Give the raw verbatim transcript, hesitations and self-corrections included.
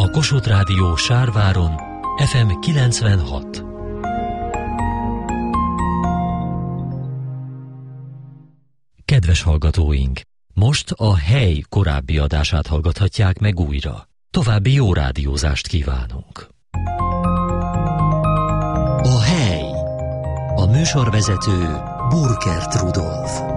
A Kossuth Rádió Sárváron ef em kilencvenhat. Kedves hallgatóink! Most a Hely korábbi adását hallgathatják meg újra. További jó rádiózást kívánunk! A Hely. A műsorvezető Burkert Rudolf.